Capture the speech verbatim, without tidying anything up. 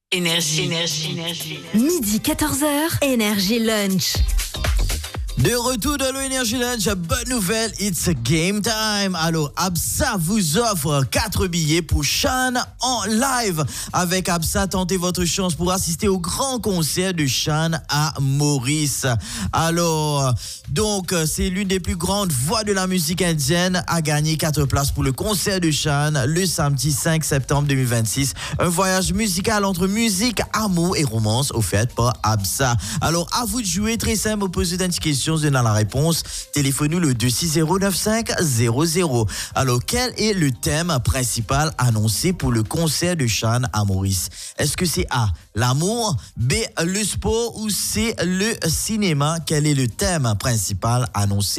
Énergie. Énergie. Énergie. Midi quatorze heures, Énergie Lunch. De retour dans l'Énergie Lunch, bonne nouvelle, it's game time. Alors, Absa vous offre quatre billets pour Sean en live. Avec Absa, tentez votre chance pour assister au grand concert de Sean à Maurice. Alors, donc, c'est l'une des plus grandes voix de la musique indienne à gagner quatre places pour le concert de Sean le samedi cinq septembre deux mille vingt-six. Un voyage musical entre musique, amour et romance offert par Absa. Alors, à vous de jouer, très simple, vous posez une question. Dans la réponse, téléphone-nous le deux six zéro neuf cinq zéro zéro. Alors, quel est le thème principal annoncé pour le concert de Sean à Maurice? Est-ce que c'est A, l'amour, B, le sport ou C, le cinéma? Quel est le thème principal annoncé?